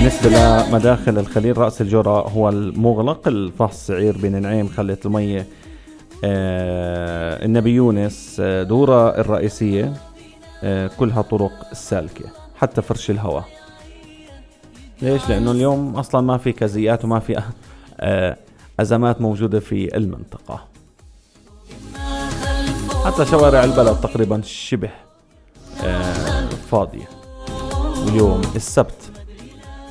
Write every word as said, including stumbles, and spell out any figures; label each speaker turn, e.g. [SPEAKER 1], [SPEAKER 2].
[SPEAKER 1] بالنسبة لمداخل الخليل رأس الجرة هو المغلق، الفحص سعير بن نعيم، خلة المية، آه النبي يونس، آه دورة الرئيسية، آه كلها طرق السالكة حتى فرش الهواء. ليش؟ لأنه اليوم أصلا ما في كزيات وما في آه أزمات موجودة في المنطقة، حتى شوارع البلد تقريبا شبه آه فاضية. واليوم السبت